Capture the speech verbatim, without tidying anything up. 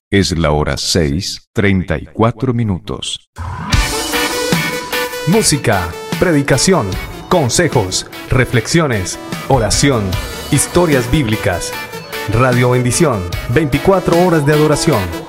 Es la hora seis, treinta y cuatro minutos. Música, predicación, consejos, reflexiones, oración, historias bíblicas. Radio Bendición, veinticuatro horas de adoración.